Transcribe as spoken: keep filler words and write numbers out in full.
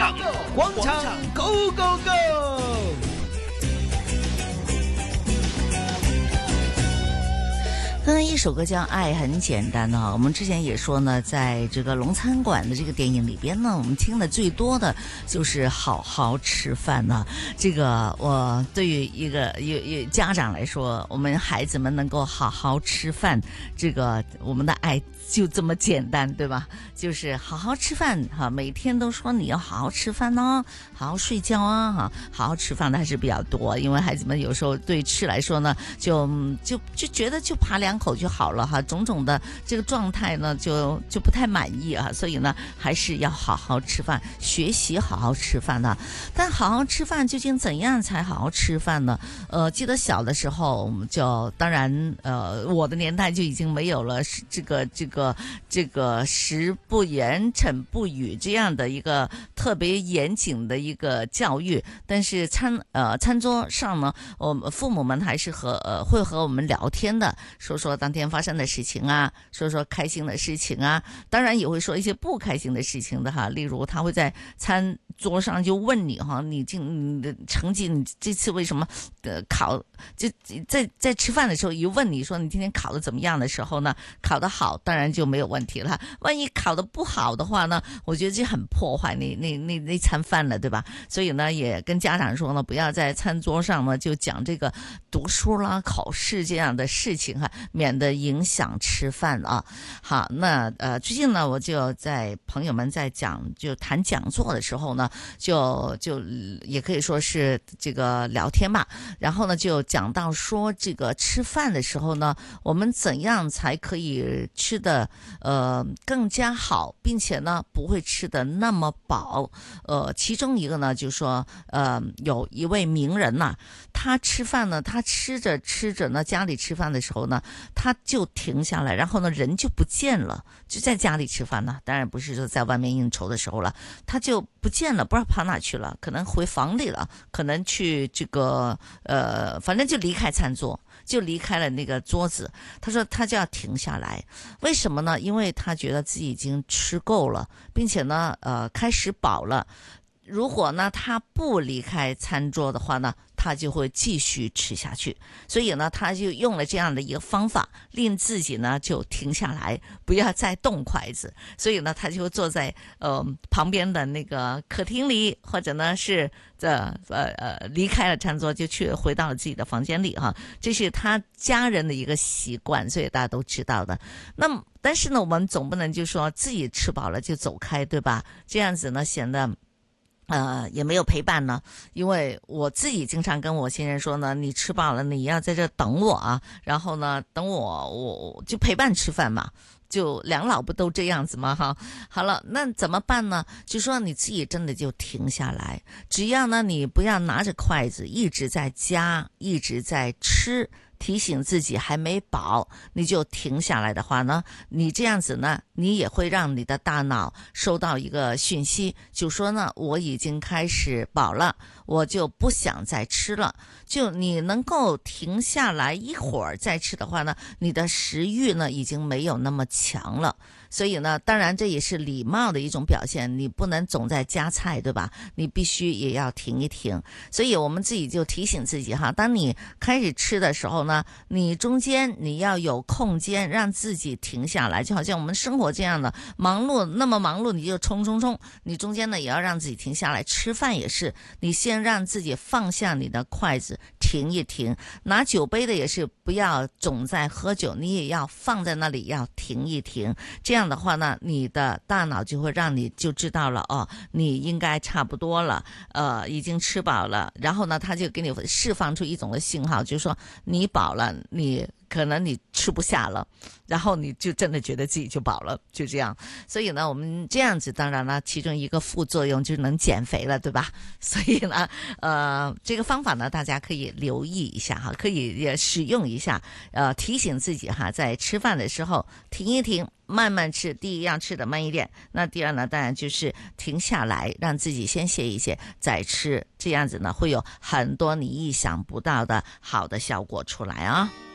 场，广场 Go Go Go！ 刚才一首歌叫《爱很简单》呢，我们之前也说呢，在这个龙餐馆的这个电影里边呢，我们听的最多的就是好好吃饭呢。这个我对于一个一一家长来说，我们孩子们能够好好吃饭，这个我们的爱就这么简单，对吧？就是好好吃饭哈，每天都说你要好好吃饭哦，好好睡觉啊哈，好好吃饭的还是比较多，因为孩子们有时候对吃来说呢，就就就觉得就扒两口就好了哈，种种的这个状态呢就就不太满意啊，所以呢还是要好好吃饭，学习好好吃饭的。但好好吃饭究竟怎样才好好吃饭呢？呃，记得小的时候就当然呃我的年代就已经没有了这个这个这个食不言寝不语这样的一个特别严谨的一个教育，但是餐呃餐桌上呢，我们父母们还是和呃会和我们聊天的，说说当天发生的事情啊，说说开心的事情啊，当然也会说一些不开心的事情的哈，例如他会在餐桌上就问你哈，你今你的成绩你这次为什么呃考就在在吃饭的时候一问你说你今天考得怎么样的时候呢，考得好当然就没有问题了，万一考得不好的话呢，我觉得这很破坏那那那那餐饭了，对吧？所以呢也跟家长说呢，不要在餐桌上呢就讲这个读书啦考试这样的事情哈，免得影响吃饭啊。好，那呃最近呢我就在朋友们在讲就谈讲座的时候呢，就就也可以说是这个聊天吧，然后呢就讲到说这个吃饭的时候呢，我们怎样才可以吃的呃更加好，并且呢不会吃的那么饱。呃其中一个呢就是说呃有一位名人呐、啊，他吃饭呢，他吃着吃着呢，家里吃饭的时候呢，他就停下来，然后呢人就不见了，就在家里吃饭呢，当然不是说在外面应酬的时候了，他就不见了，不知道跑哪去了，可能回房里了，可能去这个呃，反正就离开餐桌，就离开了那个桌子。他说他就要停下来，为什么呢？因为他觉得自己已经吃够了，并且呢呃开始饱了。如果呢他不离开餐桌的话呢，他就会继续吃下去，所以呢他就用了这样的一个方法，令自己呢就停下来，不要再动筷子。所以呢他就坐在呃旁边的那个客厅里，或者呢是这呃呃离开了餐桌，就去回到了自己的房间里哈，这是他家人的一个习惯，所以大家都知道的。那么但是呢我们总不能就说自己吃饱了就走开，对吧？这样子呢显得呃，也没有陪伴呢，因为我自己经常跟我先生说呢，你吃饱了，你要在这等我啊，然后呢，等我，我就陪伴吃饭嘛，就两老不都这样子吗？哈，好了，那怎么办呢？就说你自己真的就停下来，只要呢，你不要拿着筷子一直在夹，一直在吃。提醒自己还没饱，你就停下来的话呢，你这样子呢，你也会让你的大脑收到一个讯息，就说呢，我已经开始饱了，我就不想再吃了。就你能够停下来一会儿再吃的话呢，你的食欲呢已经没有那么强了。所以呢，当然这也是礼貌的一种表现，你不能总在夹菜，对吧？你必须也要停一停。所以我们自己就提醒自己哈，当你开始吃的时候呢，你中间你要有空间让自己停下来，就好像我们生活这样的忙碌，那么忙碌你就冲冲冲，你中间呢也要让自己停下来。吃饭也是，你先让自己放下你的筷子，停一停。拿酒杯的也是，不要总在喝酒，你也要放在那里，要停一停。这样这样的话呢，你的大脑就会让你就知道了哦，你应该差不多了，呃，已经吃饱了。然后呢，他就给你释放出一种的信号，就是说你饱了，你可能你吃不下了，然后你就真的觉得自己就饱了，就这样。所以呢，我们这样子，当然了，其中一个副作用就是能减肥了，对吧？所以呢，呃，这个方法呢，大家可以留意一下哈，可以也使用一下，呃，提醒自己哈，在吃饭的时候停一停。慢慢吃，第一样吃的慢一点，那第二呢，当然就是停下来，让自己先歇一歇，再吃，这样子呢，会有很多你意想不到的好的效果出来啊。